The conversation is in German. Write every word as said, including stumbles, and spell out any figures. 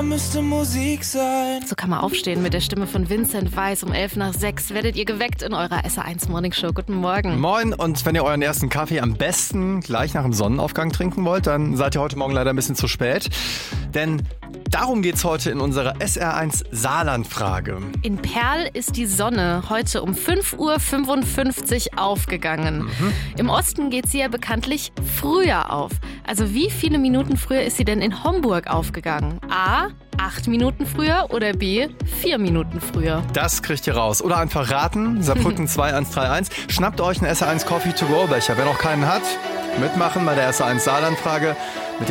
Müsste Musik sein. So kann man aufstehen mit der Stimme von Vincent Weiss. Um elf nach sechs werdet ihr geweckt in eurer S R eins Morning Show. Guten Morgen. Moin, und wenn ihr euren ersten Kaffee am besten gleich nach dem Sonnenaufgang trinken wollt, dann seid ihr heute Morgen leider ein bisschen zu spät. Denn darum geht's heute in unserer S R eins Saarland-Frage. In Perl ist die Sonne heute um fünf Uhr fünfundfünfzig aufgegangen. Mhm. Im Osten geht sie ja bekanntlich früher auf. Also wie viele Minuten früher ist sie denn in Homburg aufgegangen? A, acht Minuten früher oder B, vier Minuten früher? Das kriegt ihr raus. Oder einfach raten, Saarbrücken zwei eins drei eins. Schnappt euch einen S R eins Coffee to go Becher. Wer noch keinen hat, mitmachen bei der S R eins Saarland-Frage.